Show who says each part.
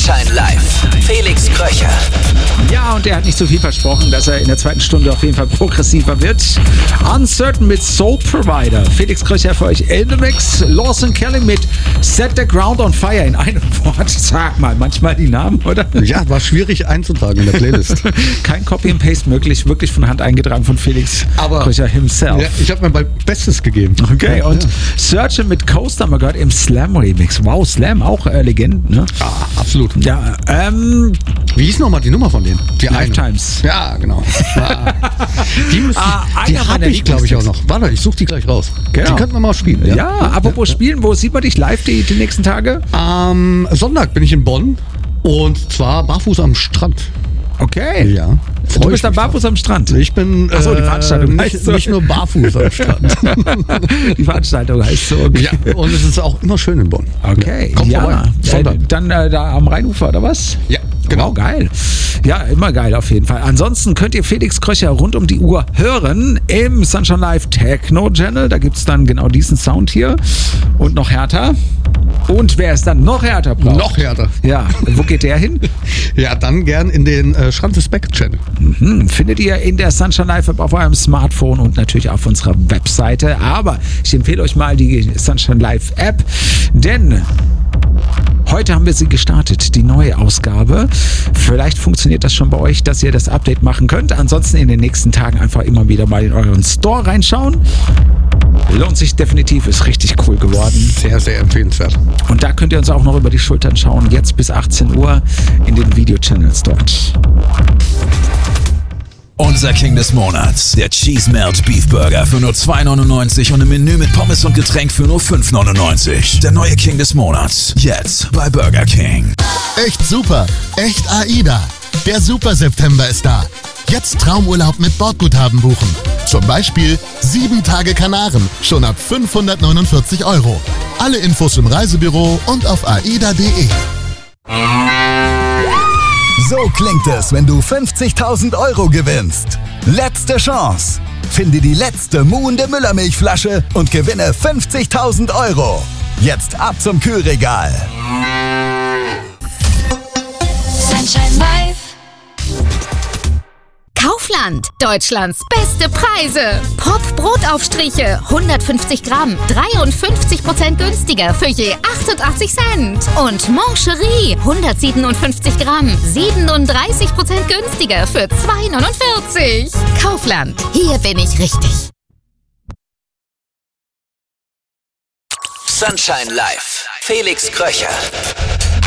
Speaker 1: Sunshine Live. Felix Kröcher.
Speaker 2: Ja, und er hat nicht so viel versprochen, dass er in der zweiten Stunde auf jeden Fall progressiver wird. Uncertain mit Soul Provider. Felix Kröcher für euch in the Mix. Lawson Kelly mit Set the Ground on Fire in einem Wort. Sag mal, manchmal die Namen, oder?
Speaker 3: Ja, war schwierig einzutragen in der Playlist.
Speaker 2: Kein Copy and Paste möglich, wirklich von Hand eingetragen von Felix Kröcher himself.
Speaker 3: Ja, ich habe mir mein Bestes gegeben.
Speaker 2: Okay, und Searching mit Coaster haben wir gehört im Slam Remix. Wow, Slam auch Legend, ne?
Speaker 3: Ja, absolut.
Speaker 2: Ja,
Speaker 3: Wie hieß nochmal die Nummer von denen? Die
Speaker 2: Lifetimes.
Speaker 3: Ja, genau. Die
Speaker 2: einer
Speaker 3: habe ich, glaube ich, auch noch. Warte, ich suche die gleich raus.
Speaker 2: Genau.
Speaker 3: Die könnten wir mal spielen.
Speaker 2: Ja, apropos Spielen, wo sieht man dich live die nächsten Tage?
Speaker 3: Am Sonntag bin ich in Bonn und zwar barfuß am Strand.
Speaker 2: Okay.
Speaker 3: Ja.
Speaker 2: Du bist dann barfuß am Strand?
Speaker 3: Ich bin
Speaker 2: Achso, die Veranstaltung heißt so.
Speaker 3: nicht nur barfuß am Strand.
Speaker 2: Die Veranstaltung heißt so. Okay.
Speaker 3: Ja, und es ist auch immer schön in Bonn.
Speaker 2: Okay.
Speaker 3: Kommt vorbei.
Speaker 2: Dann da am Rheinufer, oder was?
Speaker 3: Ja, genau.
Speaker 2: Wow, geil. Ja, immer geil auf jeden Fall. Ansonsten könnt ihr Felix Kröcher rund um die Uhr hören im Sunshine Live Techno Channel. Da gibt es dann genau diesen Sound hier. Und noch härter. Und wer es dann noch härter braucht.
Speaker 3: Noch härter.
Speaker 2: Ja, wo geht der hin?
Speaker 3: Ja, dann gern in den Schranzespekt-Channel.
Speaker 2: Findet ihr in der Sunshine Live App auf eurem Smartphone und natürlich auf unserer Webseite. Aber ich empfehle euch mal die Sunshine Live App, denn heute haben wir sie gestartet, die neue Ausgabe. Vielleicht funktioniert das schon bei euch, dass ihr das Update machen könnt. Ansonsten in den nächsten Tagen einfach immer wieder mal in euren Store reinschauen. Lohnt sich definitiv, ist richtig cool geworden.
Speaker 3: Sehr, sehr empfehlenswert.
Speaker 2: Und da könnt ihr uns auch noch über die Schultern schauen, jetzt bis 18 Uhr in den Video-Channels dort.
Speaker 1: Unser King des Monats, der Cheese Melt Beef Burger für nur 2,99 und ein Menü mit Pommes und Getränk für nur 5,99. Der neue King des Monats, jetzt bei Burger King.
Speaker 4: Echt super, echt AIDA. Der Super September ist da. Jetzt Traumurlaub mit Bordguthaben buchen. Zum Beispiel 7 Tage Kanaren, schon ab 549 €. Alle Infos im Reisebüro und auf aida.de.
Speaker 5: So klingt es, wenn du 50.000 € gewinnst. Letzte Chance. Finde die letzte muhende Müllermilchflasche und gewinne 50.000 €. Jetzt ab zum Kühlregal.
Speaker 6: Sunshine Live.
Speaker 7: Kaufland, Deutschlands beste Preise. Pop-Brotaufstriche, 150 Gramm, 53% günstiger für je 88 Cent. Und Moncherie, 157 Gramm, 37% günstiger für 2,49. Kaufland, hier bin ich richtig.
Speaker 1: Sunshine Live. Felix Kröcher.